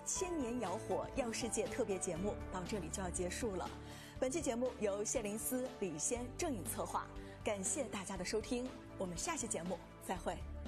千年窑火药世界特别节目到这里就要结束了。本期节目由谢灵思、李先、郑颖策划，感谢大家的收听，我们下期节目再会。